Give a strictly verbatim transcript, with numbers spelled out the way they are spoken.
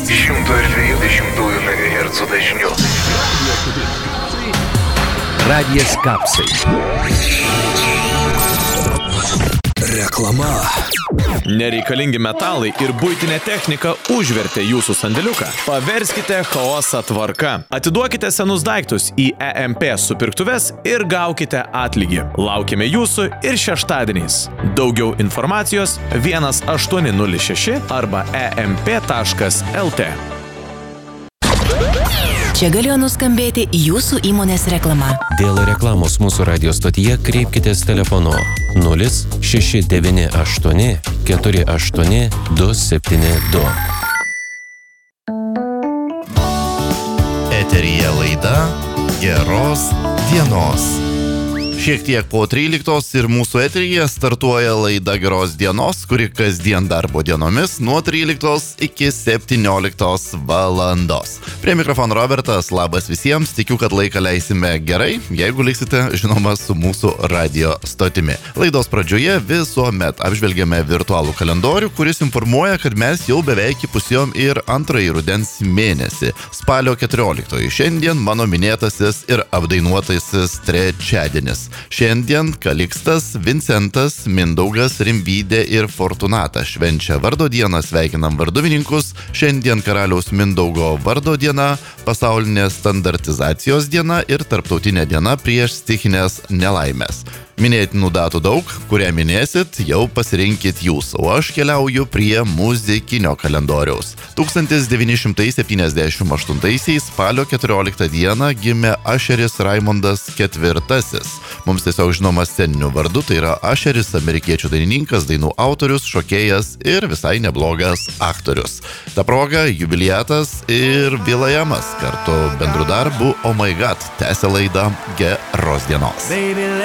šimto dvidešimt megahercų dažniu. Radijas Kapsai. Reklama. Nereikalingi metalai ir buitinė technika užvertė jūsų sandėliuką. Paverskite chaosą tvarka. Atiduokite senus daiktus į E M P supirktuves ir gaukite atlygį. Laukime jūsų ir šeštadieniais. Daugiau informacijos vienas aštuoni nulis šeši arba e m p taškas l t. Čia galėjo nuskambėti jūsų įmonės reklama. Dėl reklamos mūsų radio stotyje kreipkitės telefonu nulis šeši devyni aštuoni keturi aštuoni du septyni du. Eteryje laida Geros dienos. Šiek tiek po tryliktos ir mūsų eteryje startuoja laida Geros dienos, kuri kasdien darbo dienomis nuo tryliktos iki septynioliktos valandos. Prie mikrofono Robertas, labas visiems, tikiu, kad laiką leisime gerai, jeigu liksite, žinoma, su mūsų radio stotimi. Laidos pradžioje visuomet apžvelgiame virtualų kalendorių, kuris informuoja, kad mes jau beveik įpusėjom ir antrąjį rudens mėnesį. Spalio keturioliktoji. Šiandien mano minėtasis ir apdainuotasis trečiadienis. Šiandien Kalikstas, Vincentas, Mindaugas, Rimvydė ir Fortunata švenčia vardo dieną, sveikinam varduvininkus. Šiandien karaliaus Mindaugo vardo diena, pasaulinė standartizacijos diena ir tarptautinė diena prieš stichinės nelaimės. Minėtinų datų daug, kurią minėsit, jau pasirinkit jūs, o aš keliauju prie muzikinio kalendoriaus. tūkstantis devyni šimtai septyniasdešimt aštuntaisiais spalio keturioliktą dieną gimė Ašeris Raimondas ketvirtasis. Mums tiesiog žinomas sceniniu vardu, tai yra Ašeris, amerikiečių dainininkas, dainų autorius, šokėjas ir visai neblogas aktorius. Ta proga jubiliatas ir Vilajamas kartu bendru darbu Oh My God tęsia laidą Geros dienos.